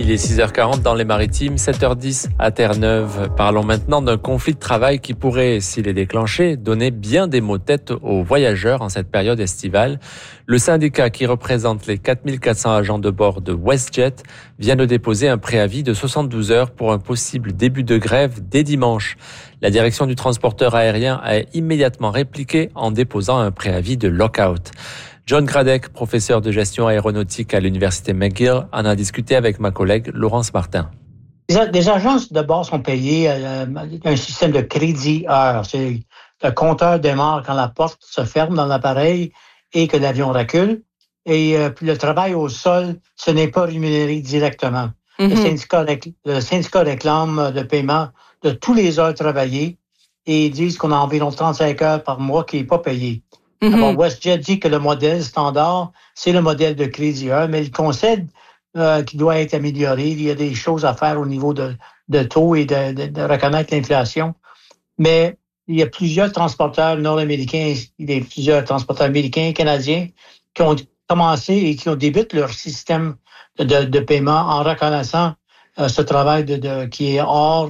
Il est 6h40 dans les Maritimes, 7h10 à Terre-Neuve. Parlons maintenant d'un conflit de travail qui pourrait, s'il est déclenché, donner bien des maux de tête aux voyageurs en cette période estivale. Le syndicat qui représente les 4400 agents de bord de WestJet vient de déposer un préavis de 72 heures pour un possible début de grève dès dimanche. La direction du transporteur aérien a immédiatement répliqué en déposant un préavis de lock-out. John Gradec, professeur de gestion aéronautique à l'université McGill, en a discuté avec ma collègue Laurence Martin. Les agences de bord sont payées un système de crédit heure. C'est le compteur démarre quand la porte se ferme dans l'appareil et que l'avion recule. Et puis le travail au sol, ce n'est pas rémunéré directement. Mm-hmm. Le syndicat réclame le paiement de tous les heures travaillées et ils disent qu'on a environ 35 heures par mois qui n'est pas payé. Mm-hmm. Alors, WestJet dit que le modèle standard, c'est le modèle de crédit heure, mais il concède qu'il doit être amélioré. Il y a des choses à faire au niveau de taux et de reconnaître l'inflation. Mais il y a plusieurs transporteurs nord-américains, il y a plusieurs transporteurs américains et canadiens qui ont commencé et qui ont débuté leur système de paiement en reconnaissant ce travail qui est hors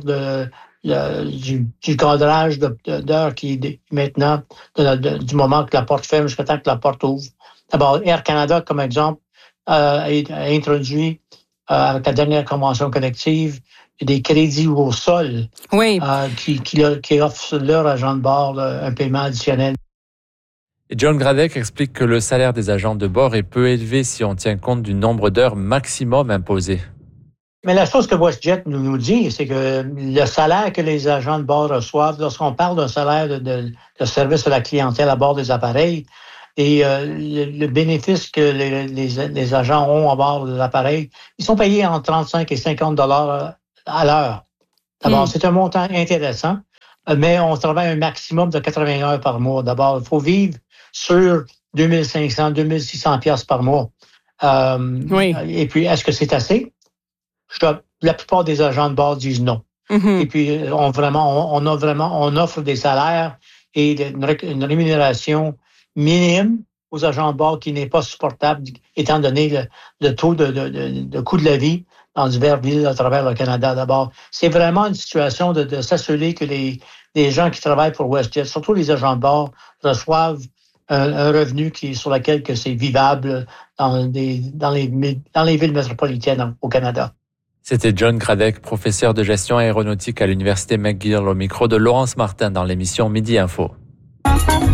du cadrage d'heures qui est maintenant du moment que la porte ferme jusqu'à temps que la porte ouvre. D'abord, Air Canada, comme exemple, a introduit avec la dernière convention collective des crédits au sol qui offrent leurs agents de bord un paiement additionnel. John Gradec explique que le salaire des agents de bord est peu élevé si on tient compte du nombre d'heures maximum imposé. Mais la chose que WestJet nous dit, c'est que le salaire que les agents de bord reçoivent, lorsqu'on parle d'un salaire de service à la clientèle à bord des appareils, et le bénéfice que les agents ont à bord de l'appareil, ils sont payés entre 35 et 50 $ à l'heure. D'abord, c'est un montant intéressant, mais on travaille un maximum de 80 heures par mois. D'abord, il faut vivre sur 2500, 2600 piastres par mois. Et puis, est-ce que c'est assez? La plupart des agents de bord disent non. Mm-hmm. Et puis, on offre des salaires et une rémunération minime aux agents de bord qui n'est pas supportable, étant donné le taux de coût de la vie dans diverses villes à travers le Canada. D'abord, c'est vraiment une situation de s'assurer que les gens qui travaillent pour WestJet, surtout les agents de bord, reçoivent un revenu sur lequel que c'est vivable dans les villes métropolitaines au Canada. C'était John Gradec, professeur de gestion aéronautique à l'université McGill, au micro de Laurence Martin dans l'émission Midi Info.